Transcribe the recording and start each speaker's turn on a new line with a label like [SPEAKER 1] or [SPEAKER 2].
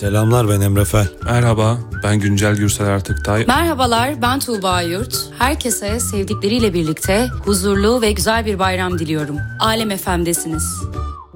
[SPEAKER 1] Selamlar, ben Emre Fel.
[SPEAKER 2] Merhaba, ben Güncel Gürsel Ertıktay.
[SPEAKER 3] Merhabalar, ben Tuğba Yurt. Herkese sevdikleriyle birlikte huzurlu ve güzel bir bayram diliyorum. Alem FM'desiniz.